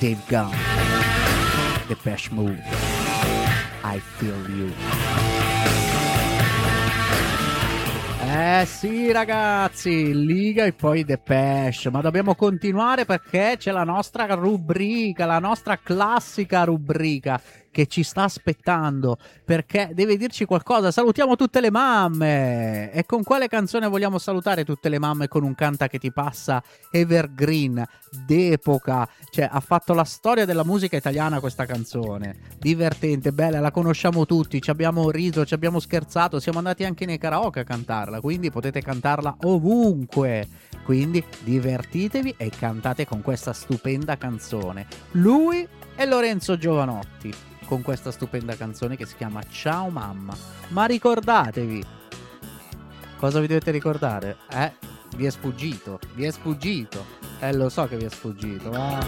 Dave Gunn, Depeche Mode, I Feel You. Sì ragazzi, Liga e poi Depeche, ma dobbiamo continuare perché c'è la nostra rubrica, la nostra classica rubrica che ci sta aspettando, perché deve dirci qualcosa. Salutiamo tutte le mamme. E con quale canzone vogliamo salutare tutte le mamme? Con un canta che ti passa evergreen, d'epoca, cioè ha fatto la storia della musica italiana questa canzone, divertente, bella, la conosciamo tutti, ci abbiamo riso, ci abbiamo scherzato, siamo andati anche nei karaoke a cantarla, quindi potete cantarla ovunque. Quindi divertitevi e cantate con questa stupenda canzone. Lui è Lorenzo Giovanotti con questa stupenda canzone che si chiama Ciao Mamma. Ma ricordatevi, cosa vi dovete ricordare? Vi è sfuggito, lo so che vi è sfuggito.